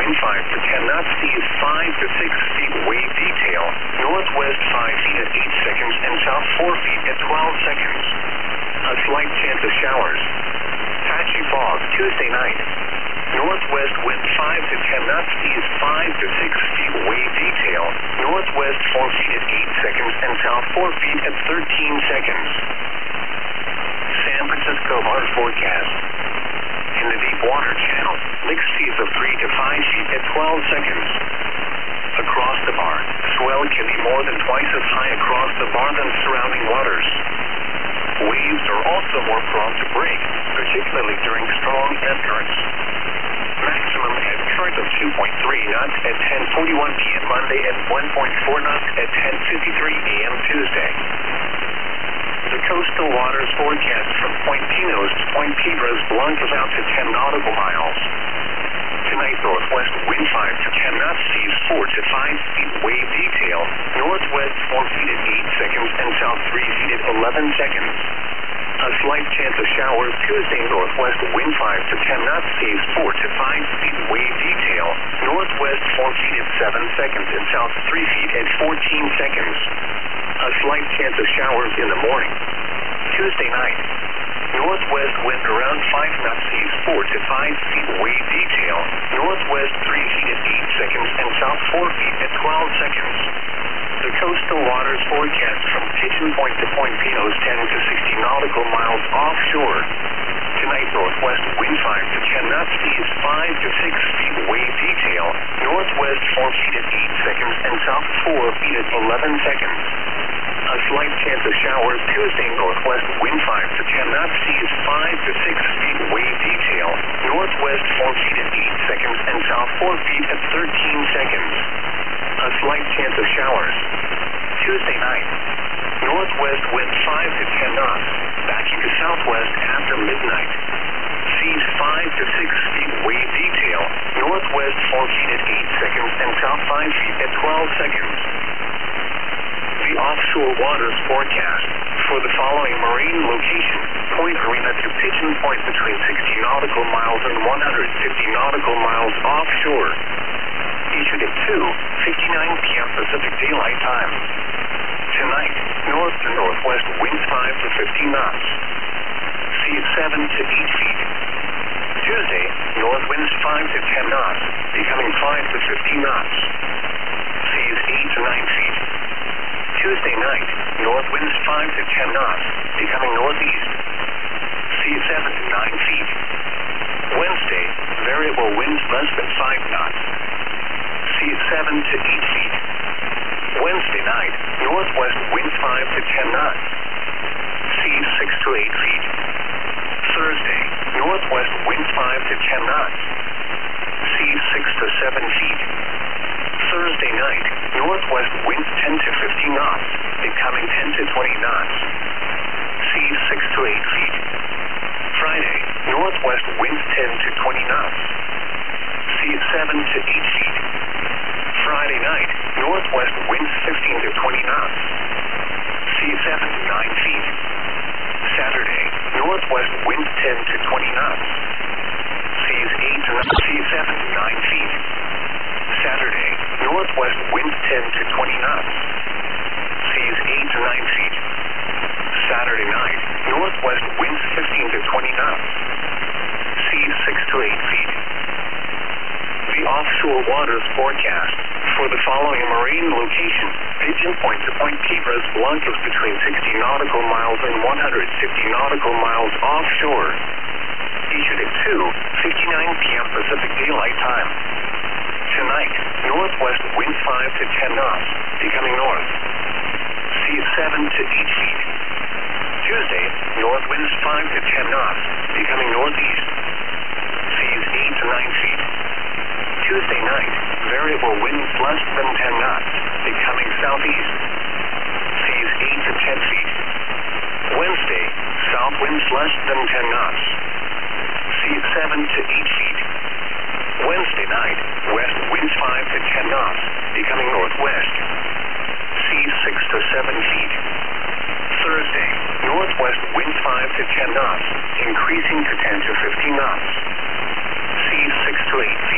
wind 5 to 10 knots, seas 5 to 6 feet, wave detail, northwest 5 feet at 8 seconds and south 4 feet at 12 seconds. A slight chance of showers. Patchy fog Tuesday night. Northwest wind 5 to 10 knots, seas 5 to 6 feet, wave detail, northwest 4 feet at 8 seconds and south 4 feet at 13 seconds. San Francisco bar forecast. In the deep water channel, mixed seas of 3 to 5 feet at 12 seconds. Across the bar, swell can be more than twice as high across the bar than surrounding waters. Waves are also more prone to break, particularly during strong ebb currents. Maximum ebb current of 2.3 knots at 10:41 p.m. Monday and 1.4 knots at 10:53 a.m. Tuesday. The coastal waters forecast from Point Pinos to Point Piedras Blancas out to 10 nautical miles. Tonight, northwest wind 5 to 10 knots, seas 4 to 5 feet, wave detail, northwest 4 feet at 8 seconds and south 3 feet at 11 seconds. A slight chance of showers Tuesday, northwest wind 5 to 10 knots, seas 4 to 5 feet, wave detail, northwest 4 feet at 7 seconds and south 3 feet at 14 seconds. A slight chance of showers in the morning. Tuesday night. Northwest wind around 5 knots, seas 4 to 5 feet, wave detail, northwest 3 feet at 8 seconds and south 4 feet at 12 seconds. The coastal waters forecast from Pigeon Point to Point Pinos 10 to 60 nautical miles offshore. Tonight, northwest wind 5 to 10 knots, seas 5 to 6 feet, wave detail, northwest 4 feet at 8 seconds and south 4 feet at 11 seconds. A slight chance of showers Tuesday, northwest wind 5 to 10 knots, seas 5 to 6 feet, wave detail, northwest 4 feet at 8 seconds and south 4 feet at 13 seconds. A slight chance of showers. Tuesday night. Northwest wind 5 to 10 knots, backing to southwest after midnight. Seas 5 to 6 feet, wave detail, northwest 4 feet at 8 seconds and south 5 feet at 12 seconds. The offshore waters forecast for the following marine location, Point Arena to Pigeon Point between 60 nautical miles and 150 nautical miles offshore. Issued at 2:59 p.m. Pacific Daylight Time. Tonight, north to northwest winds 5 to 15 knots. Seas 7 to 8 feet. Tuesday, north winds 5 to 10 knots, becoming 5 to 15 knots. Seas 8 to 9 feet. Tuesday night, north winds 5 to 10 knots, becoming northeast. Seas 7 to 9 feet. Wednesday, variable winds less than 5 knots. Seas 7 to 8 feet. Wednesday night, northwest winds 5 to 10 knots. Seas 6 to 8 feet. Thursday, northwest winds 5 to 10 knots. Seas 6 to 7 feet. Thursday night, northwest winds 10 to 15 knots, becoming 10 to 20 knots. Seas 6 to 8 feet. Friday, northwest winds 10 to 20 knots. Seas 7 to 8 feet. Friday night, northwest winds 15 to 20 knots. Seas 7 to 9 feet. Saturday, northwest winds 10 to 20 knots. Seas 8 to 9, seas 7 to 9 feet. Saturday, northwest winds 10 to 20 knots. Seas 8 to 9 feet. Saturday night, northwest winds 15 to 20 knots. Seas 6 to 8 feet. The offshore waters forecast for the following marine location, Pigeon Point to Point Piedras Blancas between 60 nautical miles and 150 nautical miles offshore. Issued at 2:59 p.m. Pacific Daylight Time. Tonight, northwest wind 5 to 10 knots, becoming north. Seas 7 to 8 feet. Tuesday, north winds 5 to 10 knots, becoming northeast. Seas 8 to 9 feet. Tuesday night, variable winds less than 10 knots, becoming southeast. Seas 8 to 10 feet. Wednesday, south winds less than 10 knots. Seas 7 to 8 feet. Wednesday night, west winds 5 to 10 knots, becoming northwest. Seas 6 to 7 feet. Thursday, northwest winds 5 to 10 knots, increasing to 10 to 15 knots. Seas 6 to 8